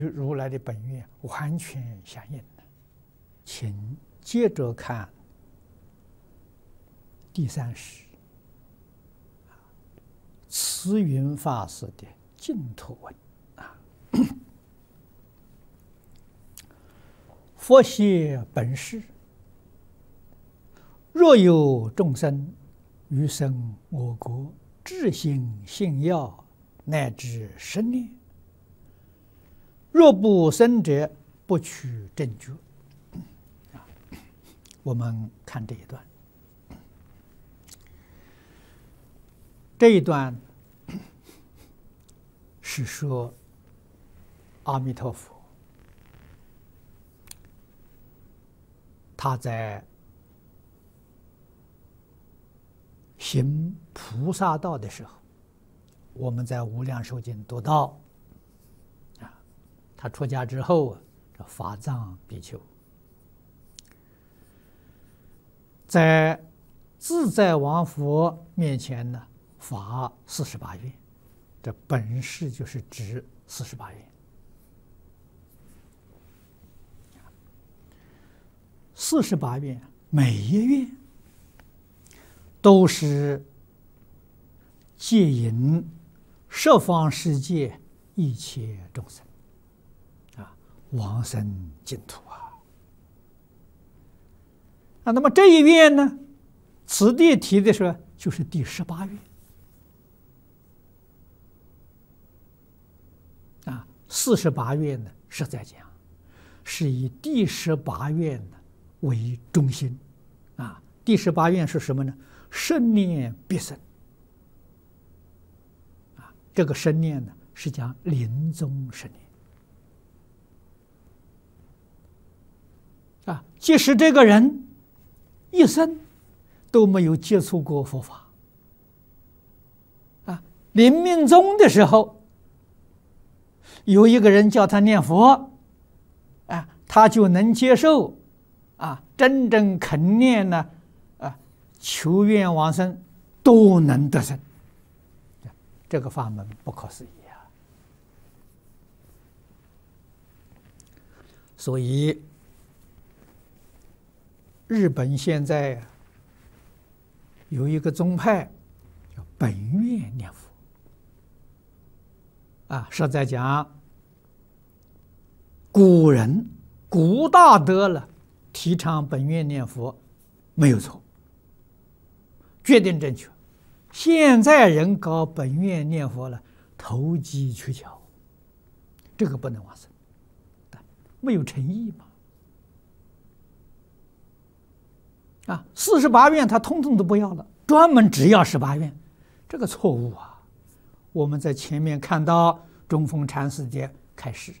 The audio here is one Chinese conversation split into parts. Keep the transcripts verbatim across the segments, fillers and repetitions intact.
如来的本愿完全相应的。请接着看第三十，慈云法师的净土文啊。佛谢本师，若有众生于生我国至心信要，乃至十念，若不生者，不取正觉。啊，我们看这一段，这一段是说阿弥陀佛他在行菩萨道的时候，我们在无量寿经读到啊，他出家之后啊，这法藏比丘在自在王佛面前呢，发四十八愿，这本是就是指四十八愿。四十八愿，每一愿都是戒引十方世界一切众生啊，往生净土啊。啊，那么这一愿呢，此地提的说就是第十八愿啊。四十八愿呢，是在讲是以第十八愿呢为中心啊。第十八愿是什么呢？十念必生啊，这个十念呢是讲临终十年啊，即使这个人一生都没有接触过佛法啊，临命终的时候，有一个人叫他念佛啊，他就能接受啊，真正肯念呢。求愿往生都能得生，这个法门不可思议啊！所以日本现在有一个宗派叫本愿念佛啊，是在讲古人古大德了提倡本愿念佛没有错，决定正确。现在人搞本愿念佛了，投机取巧，这个不能往生，没有诚意嘛。啊，四十八愿他通通都不要了，专门只要十八愿，这个错误啊！我们在前面看到中峰禅师的开示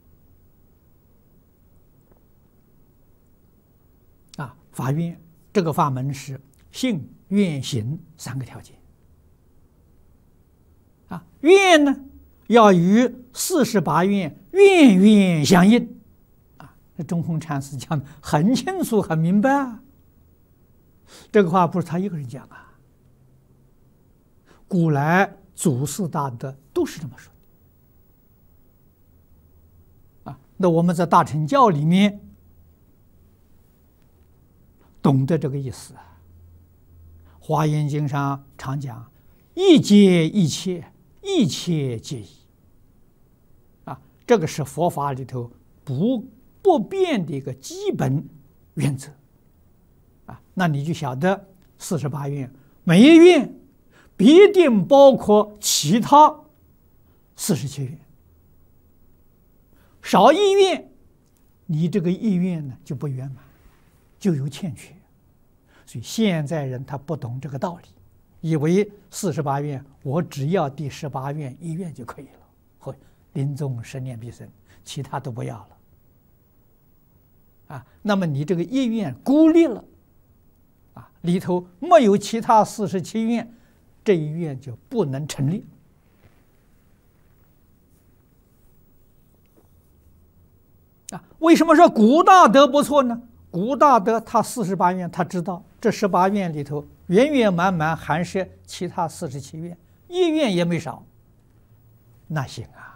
啊，法愿这个法门是信愿行三个条件啊，愿呢要与四十八愿愿愿相应啊。这中峰禅师讲的很清楚很明白啊，这个话不是他一个人讲啊，古来祖师大德都是这么说的啊。那我们在大乘教里面懂得这个意思啊。华严经上常讲一切一切，一切皆一啊，这个是佛法里头不不变的一个基本原则啊。那你就晓得四十八愿每一愿必定包括其他四十七愿，少一愿你这个意愿呢就不圆满，就有欠缺。所以现在人他不懂这个道理，以为四十八愿我只要第十八愿一愿就可以了，或临终十念必生，其他都不要了啊。那么你这个一愿孤立了啊，里头没有其他四十七愿，这一愿就不能成立啊。为什么说古大德不错呢？古大德他四十八愿，他知道这十八愿里头圆圆满满含摄其他四十七愿，一愿也没少，那行啊。